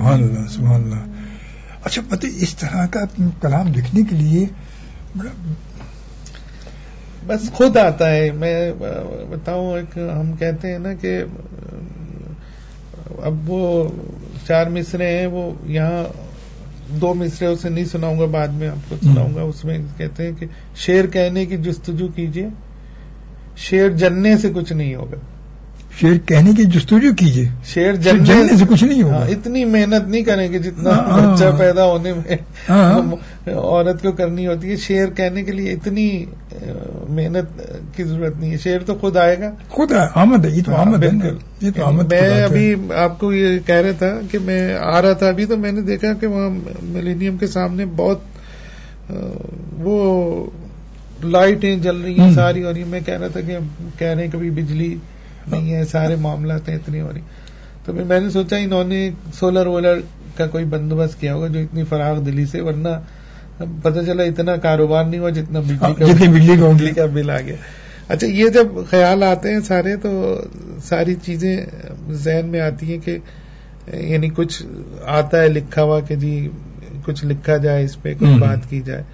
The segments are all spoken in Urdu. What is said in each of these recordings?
سبحان اللہ سبحان اللہ. اچھا اس طرح کا کلام لکھنے کے لیے بس خود آتا ہے. میں بتاؤں ایک ہم کہتے ہیں نا کہ اب وہ 4 مصرے ہیں, وہ یہاں 2 مصرے اسے نہیں سناؤں گا, بعد میں آپ کو سناؤں گا. اس میں کہتے ہیں کہ شعر کہنے کی جستجو کیجیے, شعر جننے سے کچھ نہیں ہوگا. شعر کہنے کی جستجو کیجیے, شعر جننے سے کچھ نہیں ہوگا. اتنی محنت نہیں کریں گے جتنا بچہ پیدا ہونے میں عورت کو کرنی ہوتی ہے. شعر کہنے کے لیے اتنی محنت کی ضرورت نہیں ہے, شعر تو خود آئے گا, خود آمد ہے. یہ تو آمد ہے, یہ تو آمد. میں ابھی آپ کو یہ کہہ رہا تھا کہ میں آ رہا تھا ابھی, تو میں نے دیکھا کہ وہاں ملینیم کے سامنے بہت وہ لائٹیں جل رہی ہیں ساری, اور میں کہہ رہا تھا کہ کہہ رہے ہیں کبھی بجلی نہیں ہے, سارے معاملات ہیں اتنی ہو رہی. تو میں نے سوچا انہوں نے سولر وولر کا کوئی بندوبست کیا ہوگا جو اتنی فراغ دلی سے, ورنہ پتہ چلا اتنا کاروبار نہیں ہوا جتنا بجلی کا بل آ گیا. اچھا, یہ جب خیال آتے ہیں سارے تو ساری چیزیں ذہن میں آتی ہیں کہ یعنی کچھ آتا ہے لکھا ہوا کہ جی کچھ لکھا جائے, اس پہ کچھ بات کی جائے.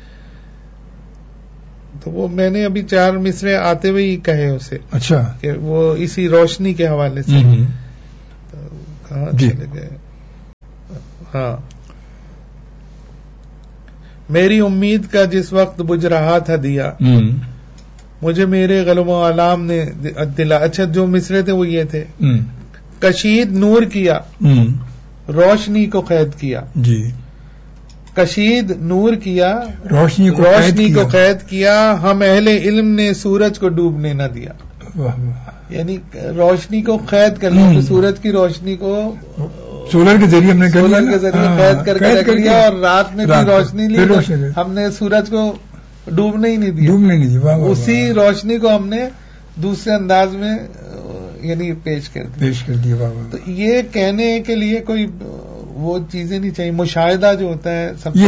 تو وہ میں نے ابھی 4 مصرے آتے ہوئے ہی کہے اسے. اچھا, کہ وہ اسی روشنی کے حوالے سے. کہاں چلے گئے؟ ہاں, میری امید کا جس وقت بجھ رہا تھا دیا, مجھے میرے غلم و علام نے دلا. اچھا, جو مصرے تھے وہ یہ تھے, کشید نور کیا, روشنی کو قید کیا. جی, کشید نور کیا, روشنی کو قید کیا, ہم اہل علم نے سورج کو ڈوبنے نہ دیا. یعنی روشنی کو قید کر لیا, سورج کی روشنی کو سولر کے ذریعے ہم نے قید کر کے رکھ لیا, اور رات میں بھی روشنی لی, ہم نے سورج کو ڈوبنے ہی نہیں دیا. اسی روشنی کو ہم نے دوسرے انداز میں یعنی پیش کر دیا. تو یہ کہنے کے لیے کوئی وہ چیزیں نہیں چاہیے. مشاہدہ جو ہوتا ہے سب